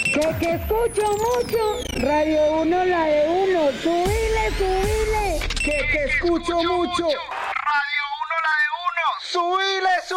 Que escucho mucho. Radio 1, la de uno. Subile, subile. Que escucho mucho. Radio 1, la de uno. Subile, subile.